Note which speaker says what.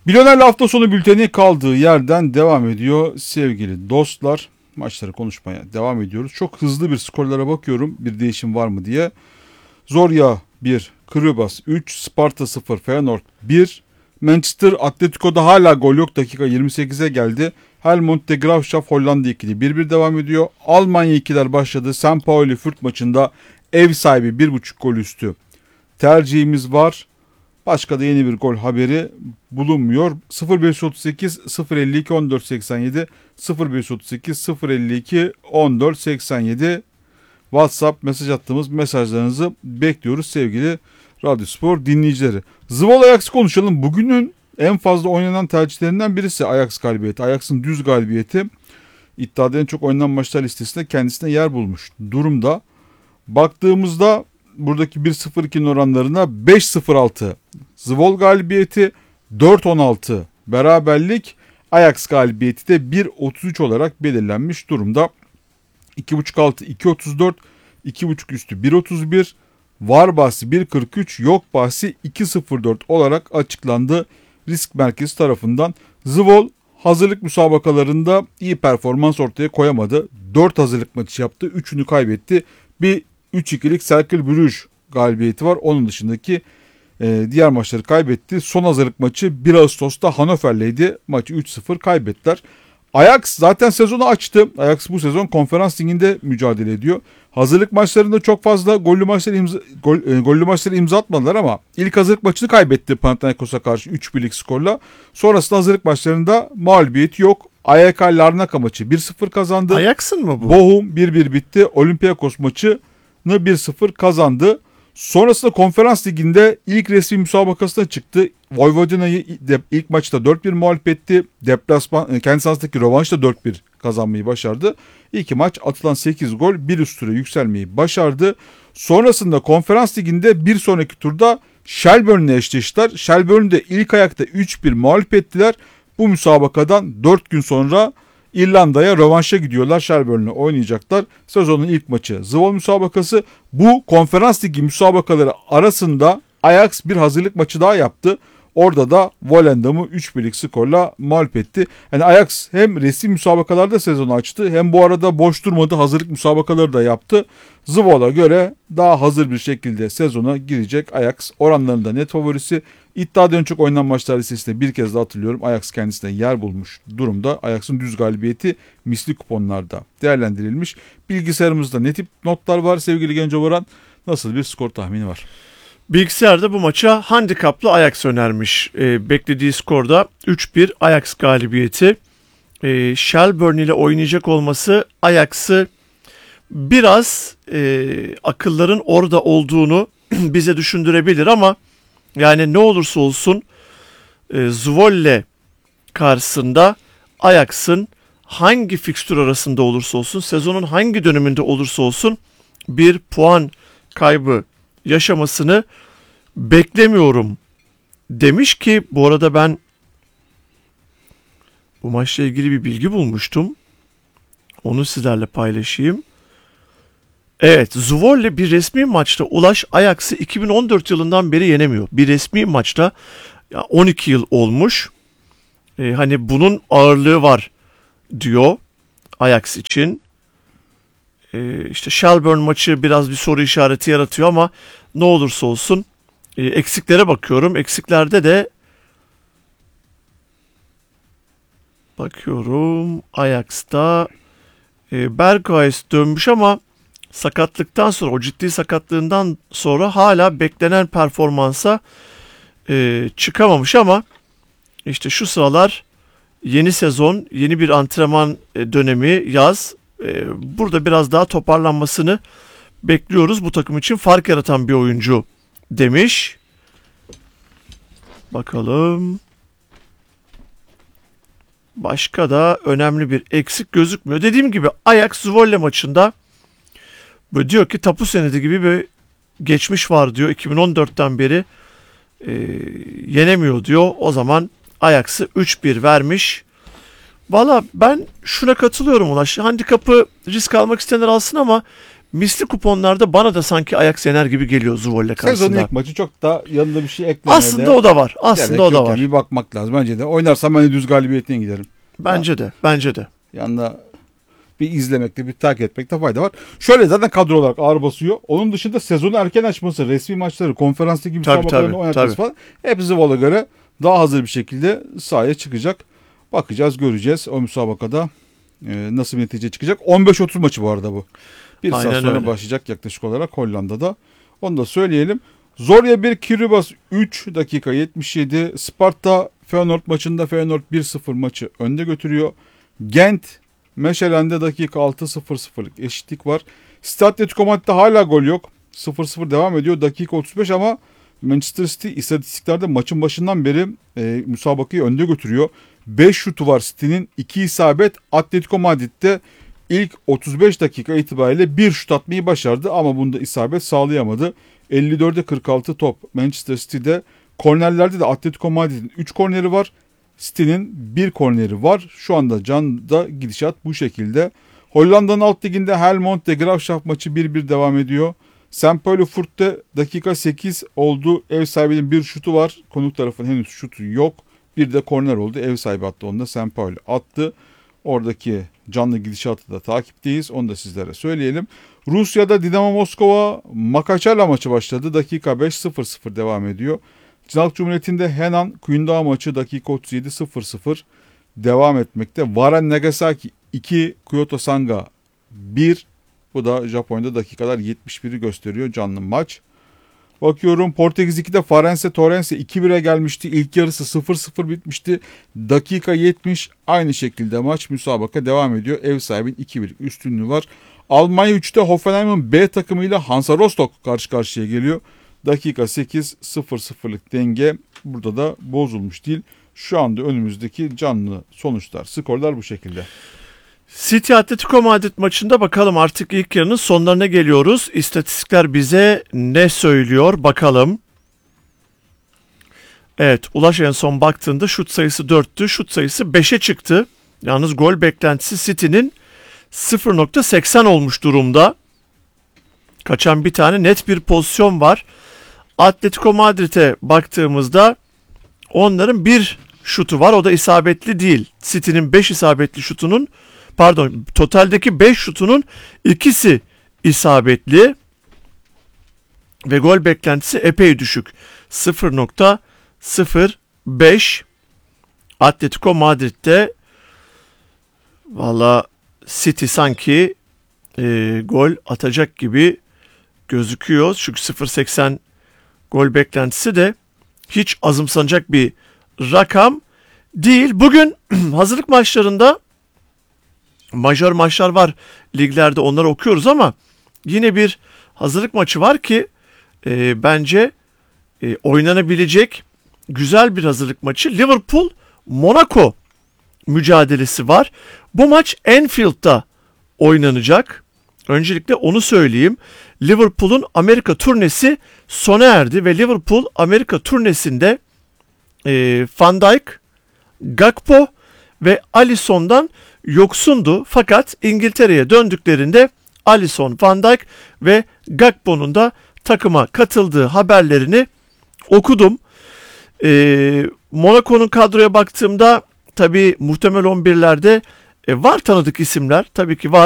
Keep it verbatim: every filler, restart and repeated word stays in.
Speaker 1: Milyoner'le hafta sonu bülteni kaldığı yerden devam ediyor sevgili dostlar. Maçları konuşmaya devam ediyoruz. Çok hızlı bir skorlara bakıyorum bir değişim var mı diye. Zorya bir, Kribas üç, Sparta sıfır, Feyenoord bir. Manchester Atletico'da hala gol yok, dakika yirmi sekize geldi. Helmond de Graafschap Hollanda ikili bir bir devam ediyor. Almanya ikiler başladı. Saint Pauli Fürth maçında ev sahibi bir buçuk gol üstü tercihimiz var. Başka da yeni bir gol haberi bulunmuyor. sıfır beş otuz sekiz sıfır elli iki on dört seksen yedi sıfır beş otuz sekiz sıfır elli iki on dört seksen yedi WhatsApp mesaj attığımız mesajlarınızı bekliyoruz sevgili Radyospor dinleyicileri. Zwolle Ajax konuşalım. Bugünün en fazla oynanan tercihlerinden birisi Ajax galibiyeti. Ajax'ın düz galibiyeti iddiada en çok oynanan maçlar listesinde kendisine yer bulmuş durumda. Baktığımızda buradaki bir sıfır ikinin oranlarına beş sıfır altı Zwolle galibiyeti, dört on altı beraberlik, Ajax galibiyeti de bir otuz üç olarak belirlenmiş durumda. iki buçuk altı iki otuz dört, iki buçuk üstü bir otuz bir, var bahsi bir kırk üç, yok bahsi iki sıfır dört olarak açıklandı risk merkezi tarafından. Zwolle hazırlık müsabakalarında iyi performans ortaya koyamadı. dört hazırlık maçı yaptı, üçünü kaybetti. Bir üç ikilik Cercle Bruges galibiyeti var. Onun dışındaki e, diğer maçları kaybetti. Son hazırlık maçı bir Ağustos'ta Hannover'leydi. Maçı üç sıfır kaybettiler. Ajax zaten sezonu açtı. Ajax bu sezon Konferans Ligi'nde mücadele ediyor. Hazırlık maçlarında çok fazla gollü maçları imza, gol, e, gollü maçları imza atmadılar ama ilk hazırlık maçını kaybetti Panathinaikos'a karşı üç birlik skorla. Sonrasında hazırlık maçlarında mağlubiyeti yok. A Y K Larnaca maçı bir sıfır kazandı.
Speaker 2: Ajax'ın mı bu?
Speaker 1: Bochum bir bir bitti. Olympiakos maçını bir sıfır kazandı. Sonrasında Konferans Ligi'nde ilk resmi müsabakasına çıktı. Vojvodina'yı ilk maçta dört bir mağlup etti. Deplasman kendi sahasındaki rövanşta dört bir kazanmayı başardı. İki maç atılan sekiz gol bir üst tura yükselmeyi başardı. Sonrasında Konferans Ligi'nde bir sonraki turda Shelbourne'le eşleştiler. Shelbourne'de ilk ayakta üç bir mağlup ettiler. Bu müsabakadan dört gün sonra İrlanda'ya rövanşa gidiyorlar. Shelbourne'le oynayacaklar. Sezonun ilk maçı Zwolle müsabakası. Bu Konferans Ligi müsabakaları arasında Ajax bir hazırlık maçı daha yaptı. Orada da Volendam'ı üç birlik skorla mağlup etti. Yani Ajax hem resmi müsabakalarda sezonu açtı hem bu arada boş durmadı, hazırlık müsabakaları da yaptı. Zwolle'a göre daha hazır bir şekilde sezona girecek Ajax. Oranlarında net favorisi. İddiada en çok oynanan maçlar listesinde bir kez daha hatırlıyorum. Ajax kendisine yer bulmuş durumda. Ajax'ın düz galibiyeti misli kuponlarda değerlendirilmiş. Bilgisayarımızda ne tip notlar var sevgili Genco Boran? Nasıl bir skor tahmini var?
Speaker 2: Bilgisayarda bu maça handikaplı Ajax önermiş. E, beklediği skorda üç bir Ajax galibiyeti. E, Shelbourne ile oynayacak olması Ajax'ı biraz e, akılların orada olduğunu bize düşündürebilir ama yani ne olursa olsun e, Zwolle karşısında Ajax'ın hangi fikstür arasında olursa olsun, sezonun hangi döneminde olursa olsun bir puan kaybı yaşamasını beklemiyorum demiş ki bu arada ben bu maçla ilgili bir bilgi bulmuştum. Onu sizlerle paylaşayım. Evet, Zwolle bir resmi maçta Ulaş Ajax'ı iki bin on dört yılından beri yenemiyor. Bir resmi maçta on iki yıl olmuş. Ee, hani bunun ağırlığı var diyor Ajax için. Ee, işte Shelbourne maçı biraz bir soru işareti yaratıyor ama ne olursa olsun e, eksiklere bakıyorum. Eksiklerde de bakıyorum Ajax'ta e, Berghuis dönmüş ama sakatlıktan sonra, o ciddi sakatlığından sonra hala beklenen performansa e, çıkamamış ama işte şu sıralar yeni sezon, yeni bir antrenman dönemi, yaz. E, burada biraz daha toparlanmasını bekliyoruz. Bu takım için fark yaratan bir oyuncu demiş. Bakalım. Başka da önemli bir eksik gözükmüyor. Dediğim gibi Ajax Zwolle maçında böyle diyor ki tapu senedi gibi bir geçmiş var diyor. iki bin on dörtten beri e, yenemiyor diyor. O zaman Ajax'ı üç bir vermiş. Valla ben şuna katılıyorum Ulaş. Handikapı risk almak isteyenler alsın ama misli kuponlarda bana da sanki Ajax yener gibi geliyor Zwolle
Speaker 1: Sezonun
Speaker 2: karşısında.
Speaker 1: ilk maçı çok da yanında bir şey eklemeye
Speaker 2: Aslında
Speaker 1: de
Speaker 2: o da var. Aslında
Speaker 1: gerek
Speaker 2: o da
Speaker 1: yok
Speaker 2: var.
Speaker 1: yani. Bir bakmak lazım bence de. Oynarsam ben de düz galibiyetine giderim.
Speaker 2: Bence de. Bence de.
Speaker 1: Yanında bir izlemekte, bir takip etmekte fayda var. Şöyle zaten kadro olarak ağır basıyor. Onun dışında sezonu erken açması, resmi maçları, konferans ligi
Speaker 2: Tabii,
Speaker 1: müsabakalarını
Speaker 2: tabii,
Speaker 1: oynatması
Speaker 2: tabii.
Speaker 1: falan hep Zwolle göre daha hazır bir şekilde sahaya çıkacak. Bakacağız, göreceğiz o müsabakada e, nasıl bir netice çıkacak. on beş otuz maçı bu arada bu. Bir
Speaker 2: Aynen
Speaker 1: saat sonra
Speaker 2: öyle.
Speaker 1: başlayacak yaklaşık olarak Hollanda'da. Onu da söyleyelim. Zorya bir, Kiribas üç dakika yetmiş yedi. Sparta Feyenoord maçında Feyenoord bir sıfır maçı önde götürüyor. Gent Meşelen'de dakika altı sıfır sıfırlık eşitlik var. Stade Atletico Madrid'de hala gol yok. sıfır sıfır devam ediyor. Dakika otuz beş ama Manchester City istatistiklerde maçın başından beri e, müsabakayı önde götürüyor. beş şutu var City'nin, iki isabet. Atletico Madrid'de ilk otuz beş dakika itibariyle bir şut atmayı başardı ama bunda isabet sağlayamadı. elli dörde kırk altı top Manchester City'de. Kornerlerde de Atletico Madrid'in üç korneri var. City'nin bir korneri var. Şu anda Can'da gidişat bu şekilde. Hollanda'nın alt liginde Helmond de Graafschap maçı bir bir devam ediyor. St. Pauli Furt'te dakika sekiz oldu. Ev sahibinin bir şutu var. Konuk tarafın henüz şutu yok. Bir de korner oldu. Ev sahibi attı. Onu da St. Pauli attı. Oradaki canlı gidişatı da takipteyiz. Onu da sizlere söyleyelim. Rusya'da Dinamo Moskova Makachela maçı başladı. Dakika beş sıfır sıfır devam ediyor. Çin Halk Cumhuriyeti'nde Henan Kuyundağ maçı dakika otuz yedi sıfır sıfır devam etmekte. Varen Nagasaki iki, Kyoto Sanga bir. Bu da Japonya'da dakikalar yetmiş biri gösteriyor canlı maç. Bakıyorum Portekiz ikide Farense Torrense iki bire gelmişti. İlk yarısı sıfır sıfır bitmişti. Dakika yetmiş aynı şekilde maç müsabaka devam ediyor. Ev sahibinin iki bir üstünlüğü var. Almanya üçte Hoffenheim'in B takımıyla Hansa Rostock karşı karşıya geliyor. Dakika sekiz sıfır sıfırlık denge burada da bozulmuş değil. Şu anda önümüzdeki canlı sonuçlar, skorlar bu şekilde.
Speaker 2: City Atletico Madrid maçında bakalım artık ilk yarının sonlarına geliyoruz. İstatistikler bize ne söylüyor bakalım. Evet, Ulaş en son baktığında şut sayısı dörttü. Şut sayısı beşe çıktı. Yalnız gol beklentisi City'nin sıfır nokta seksen olmuş durumda. Kaçan bir tane net bir pozisyon var. Atletico Madrid'e baktığımızda onların bir şutu var. O da isabetli değil. City'nin beş isabetli şutunun pardon totaldeki beş şutunun ikisi isabetli. Ve gol beklentisi epey düşük. sıfır nokta sıfır beş. Atletico Madrid'de valla City sanki e, gol atacak gibi gözüküyor. Çünkü sıfır nokta seksen gol beklentisi de hiç azımsanacak bir rakam değil. Bugün hazırlık maçlarında majör maçlar var liglerde, onları okuyoruz ama yine bir hazırlık maçı var ki e, bence e, oynanabilecek güzel bir hazırlık maçı. Liverpool Monaco mücadelesi var. Bu maç Anfield'da oynanacak. Öncelikle onu söyleyeyim. Liverpool'un Amerika turnesi sona erdi ve Liverpool Amerika turnesinde e, Van Dijk, Gakpo ve Alisson'dan yoksundu. Fakat İngiltere'ye döndüklerinde Alisson, Van Dijk ve Gakpo'nun da takıma katıldığı haberlerini okudum. E, Monaco'nun kadroya baktığımda tabii muhtemel on birlerde e, var tanıdık isimler. Tabii ki var.